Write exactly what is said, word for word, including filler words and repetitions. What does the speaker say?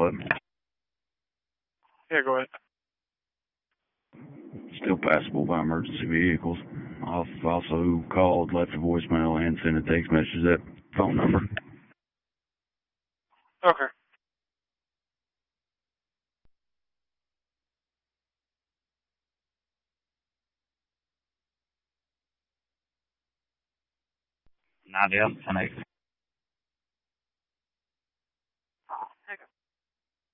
hello. Yeah, go ahead. Still passable by emergency vehicles. I've also called, left a voicemail, and sent a text message to that phone number. Okay. Nadia, connect.